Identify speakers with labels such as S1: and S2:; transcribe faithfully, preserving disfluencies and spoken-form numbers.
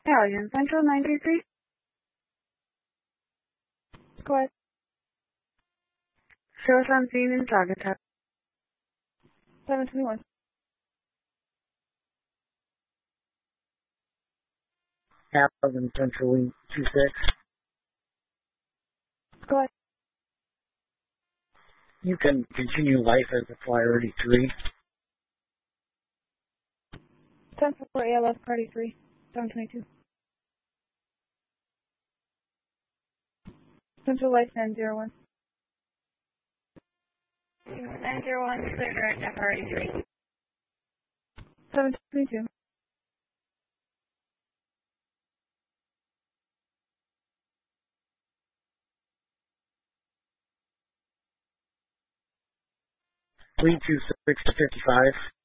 S1: Alien Central nine three three. Go ahead. Show us on scene in Saugatuck. seven twenty-one.
S2: Alien Central two six.
S1: Go ahead.
S2: You can continue life as a priority three.
S1: ten four A L S Party three. seven twenty-two. Central Life nine zero one.
S3: nine zero one, clear direct at Party three.
S1: seven twenty-two.
S2: three two six to fifty-five.